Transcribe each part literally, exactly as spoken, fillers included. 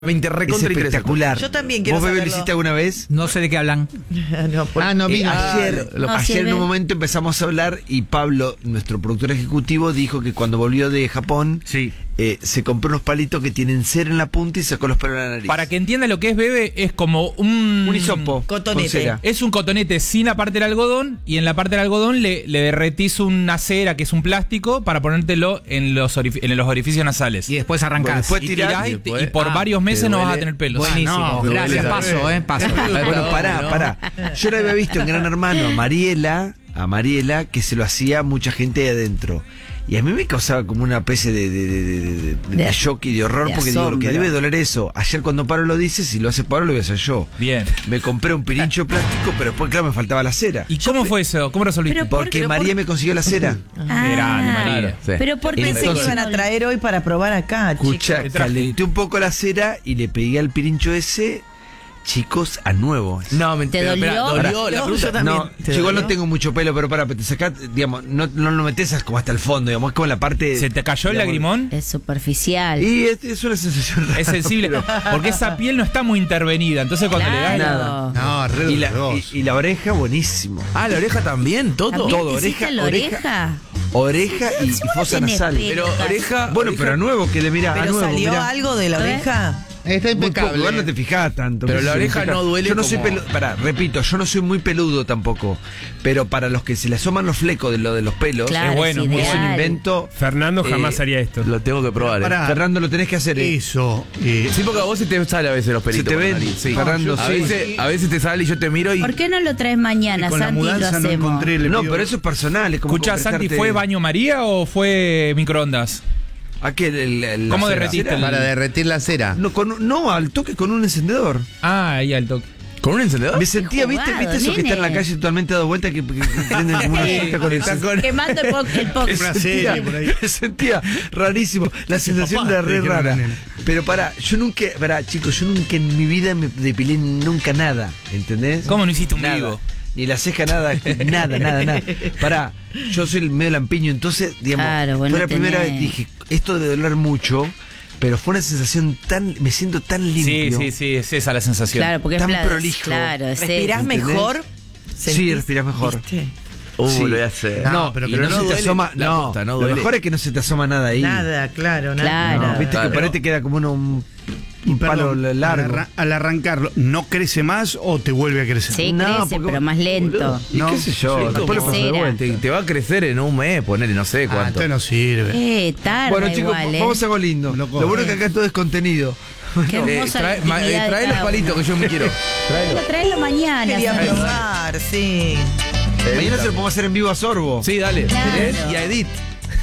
Es espectacular. Yo también quiero ¿Vos, Bebe, lo saberlo. hiciste alguna vez? No sé de qué hablan. no, por... Ah, no, vi, Eh, ayer, lo- no, ayer sí, en un ve. momento empezamos a hablar y Pablo, nuestro productor ejecutivo, dijo que cuando volvió de Japón Sí. eh, se compró unos palitos que tienen cera en la punta y sacó los pelos de la nariz. Para que entienda lo que es Bebe, es como un... Un hisopo Cotonete. con cera. Es un cotonete sin la parte del algodón y en la parte del algodón le, le derretís una cera que es un plástico para ponértelo en los, orif- en los orificios nasales. Y después Bueno, arrancás. después Y, tirás tirás y y, después- y por Ah, varios meses ¿te no vas a duele? tener pelos. Buenísimo. no, Gracias, duele. paso, eh, paso. Bueno, pará, pará. Yo la había visto en Gran Hermano a Mariela, a Mariela, que se lo hacía mucha gente ahí adentro. Y a mí me causaba como una especie de, de, de, de, de- de De- shock y de horror, de porque digo, lo que asombro. debe doler eso. Ayer cuando Pablo lo dice, si lo hace Pablo, lo voy a hacer yo. Bien. Me compré un pirincho plástico, pero después, claro, me faltaba la cera. ¿Y cómo fue eso? ¿Cómo resolviste? Pero por- Porque pero María por- me consiguió la cera. Ah, Grande, María. Sí. Pero ¿por qué Pensé que Entonces- iban a traer hoy para probar acá, Escucha, chicos. calenté un poco la cera y le pegué al pirincho ese, chicos, a nuevo. No, me ¿Te pero, dolió? espera, dolió la No, pregunta yo también. No, ¿Te yo igual dolió? no tengo mucho pelo, pero para, te sacás, digamos, no, no lo metes como hasta el fondo, digamos, es como la parte... ¿Se te cayó el digamos, lagrimón? es superficial. Y es, es una sensación rara. Es sensible. pero- Porque esa piel no está muy intervenida. Entonces cuando le das... Claro. Nada. No, re Y la, doloroso. y, y la oreja, buenísimo. Ah, la oreja también, todo. ¿También todo, te hiciste oreja, la oreja. oreja? Oreja y, y fosa tenés nasal. pelo. Pero oreja. Bueno, oreja- pero a nuevo, que le mirá, a ¿Pero nuevo, salió mirá. algo de la A ver. oreja? Está Muy poco, impecable. igual no te fijás tanto. Pero qué la sé yo, oreja fijás. no duele Yo no soy como- peludo, pará, repito, yo no soy muy peludo tampoco. Pero para los que se le asoman los flecos de lo de los pelos, Claro, es bueno, es muy es un ideal. invento. Fernando jamás Eh, haría esto. Lo tengo que probar. eh. Pará. Fernando, lo tenés que hacer, ¿eh? Eso. eh, Sí, porque a vos se te sale a veces los pelitos. Se te por la ven, nariz, sí. Fernando, a sí. Veces, a veces te sale y yo te miro y. ¿Por qué no lo traes mañana, con la Santi? y Lo mudanza no hacemos. encontré. le No, pido- pero eso es personal. Es como Escuchá, Santi, completarte- ¿fue baño María o fue microondas? ¿A qué? El- el- la ¿Cómo cera? derretiste el- Para derretir la cera. No, con, no, al toque con un encendedor. Ah, ahí al toque. ¿Con un encendedor? Me sentía, ¿viste? jugado, ¿Viste eso que está en la nene. calle totalmente dado vuelta que, que- que prenden como una cinta con el Está con- Quemando el po- el poco. Me Una sentía, serie por ahí. me sentía rarísimo. La sensación papá? era re Te dijeron rara. la nena. Pero para, yo nunca, para, chicos, yo nunca en mi vida me depilé nunca nada. ¿Entendés? ¿Cómo no hiciste un Nada. vivo? Ni la ceja, nada, nada, nada, nada. Pará, yo soy el medio lampiño, entonces, digamos, Claro, bueno, fue la primera tenés- vez que dije, esto debe doler mucho, pero fue una sensación tan, me siento tan Sí, limpio. sí, sí, es esa la sensación. Claro, porque es Tan bla- prolijo. Claro, es ¿Respirás ¿entendés? mejor? Sí, ¿Sentís? respirás mejor. ¿Viste? Uh, Sí. lo voy a hacer. No, No, pero, pero- no, pero se no te duele asoma, la no, posta, no lo duele. mejor es que no se te asoma nada ahí. Nada, claro, nada. Claro. No, viste Claro. que por ahí te queda como uno, un, un palo Perdón, largo. Al, arran- al arrancarlo, ¿no crece más o te vuelve a crecer? Sí, No, crece, porque- pero más lento. Y No, qué sé yo, sí, después lo como paso de cera. vuelta. Te, te va a crecer en un mes, ponele, no sé Ah, cuánto. entonces no sirve. Eh, tarda Bueno, chicos, igual, ¿eh? vamos a algo lindo. Me Lo lo como. bueno es que acá todo es contenido. Qué Eh, hermosa trae la ma- eh, intimidad de trae los cada palitos uno. que yo me quiero. Lo traelo mañana, Quería Santi. probar, sí. Mañana se lo podemos hacer en vivo a Sorbo. Sí, dale. Claro. ¿Querés? Y a Edith.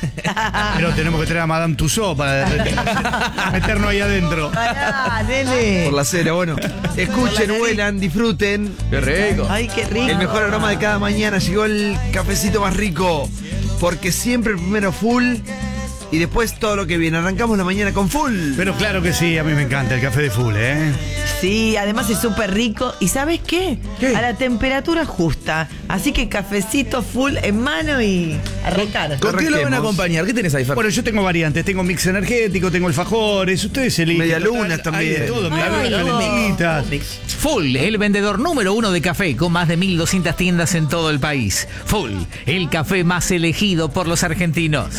Pero tenemos que traer a Madame Tussauds para derretir- meternos ahí adentro. Pará, nene. Por la cera, bueno. Escuchen, huelan, disfruten. Qué rico. Ay, qué rico. El mejor aroma de cada mañana. Llegó el cafecito más rico. Porque siempre el primero full y después todo lo que viene. Arrancamos la mañana con full. Pero claro que sí, a mí me encanta el café de full, ¿eh? Sí, además es súper rico. ¿Y sabes qué? ¿Qué? A la temperatura justa. Así que cafecito full en mano y arrancar. ¿Con qué lo van a Arranquemos. acompañar? ¿Qué tenés ahí, Fer? Bueno, yo tengo variantes, tengo mix energético, tengo alfajores, ustedes eligen. Medialunas Total, hay también. de todo, Ay, medialunas calentitas. Full, el vendedor número uno de café, con más de mil doscientas tiendas en todo el país. Full, el café más elegido por los argentinos.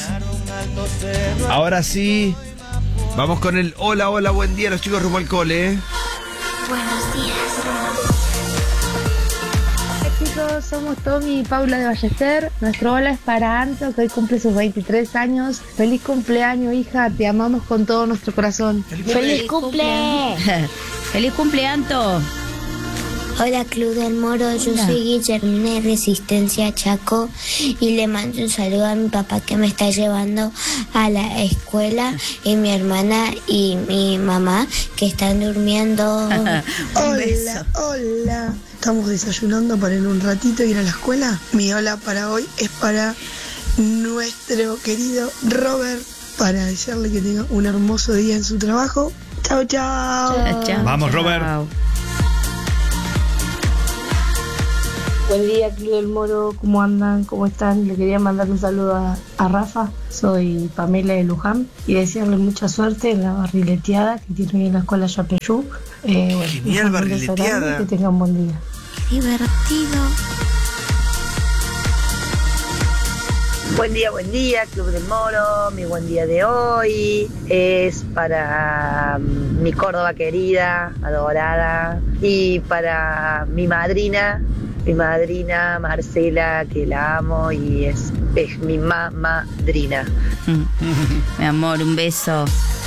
Ahora sí. Vamos con el hola, hola, buen día, los chicos rumbo al cole. ¿eh? Hola chicos, somos Tommy y Paula de Ballester. Nuestro hola es para Anto, que hoy cumple sus veintitrés años. Feliz cumpleaños, hija, te amamos con todo nuestro corazón. ¡Feliz cumple! ¡Feliz cumple, Anto! Hola Club del Moro, yo Hola. soy Guillermina de Resistencia Chaco y le mando un saludo a mi papá que me está llevando a la escuela y mi hermana y mi mamá que están durmiendo. Un beso. Hola, estamos desayunando para en un ratito ir a la escuela. Mi hola para hoy es para nuestro querido Robert, para desearle que tenga un hermoso día en su trabajo. Chao, chao. Chao, chao, Vamos, chao. Robert. Buen día, Club del Moro, ¿cómo andan? ¿Cómo están? Le quería mandar un saludo a, a Rafa, soy Pamela de Luján, y desearle mucha suerte en la barrileteada que tiene hoy en la escuela Yapeyú. Eh, bueno, Genial, un beso barrileteada. grande, que tengan buen día. Divertido. Buen día, buen día, Club del Moro. Mi buen día de hoy es para um, mi Córdoba querida, adorada, y para mi madrina, mi madrina Marcela, que la amo y es, es mi mamadrina. Mi amor, un beso.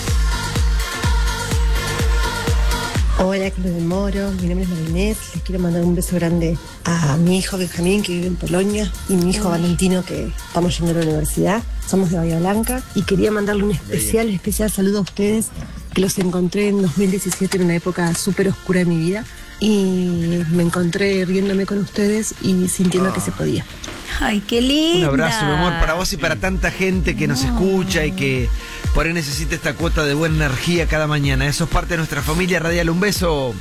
Hola, Club del Moro, mi nombre es Marinés, les quiero mandar un beso grande a mi hijo Benjamín, que vive en Polonia, y mi hijo Valentino, que estamos yendo a la universidad, somos de Bahía Blanca, y quería mandarle un especial, especial saludo a ustedes, que los encontré en dos mil diecisiete en una época súper oscura de mi vida, y me encontré riéndome con ustedes y sintiendo Ah. que se podía. Ay, qué lindo. Un abrazo, mi amor, para vos y para tanta gente que nos escucha y que por ahí necesita esta cuota de buena energía cada mañana. Eso es parte de nuestra familia radial. Un beso.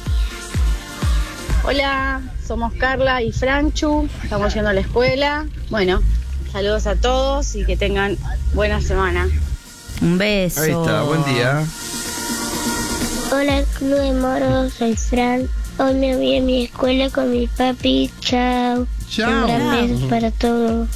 Hola, somos Carla y Franchu, estamos yendo a la escuela. Bueno, saludos a todos y que tengan buena semana. Un beso. Ahí está, buen día. Hola, Club de Moro, soy Fran. Hoy me voy a mi escuela con mi papi. Chao. Chao. Un gran beso para todos.